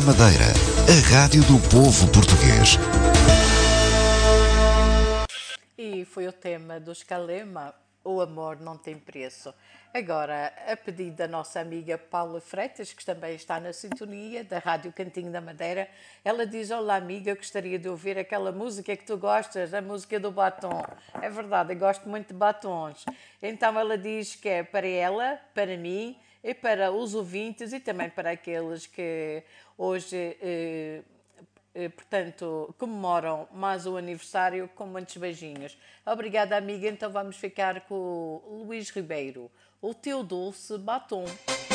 Madeira, a rádio do povo português. E foi o tema do Escalema, O Amor Não Tem Preço. Agora, a pedido da nossa amiga Paula Freitas, que também está na sintonia da Rádio Cantinho da Madeira, ela diz: olá amiga, gostaria de ouvir aquela música que tu gostas, a música do batom. É verdade, eu gosto muito de batons. Então ela diz que é para ela, para mim e para os ouvintes e também para aqueles que hoje portanto, comemoram mais o aniversário com muitos beijinhos. Obrigada, amiga. Então vamos ficar com o Luís Ribeiro. O teu doce batom.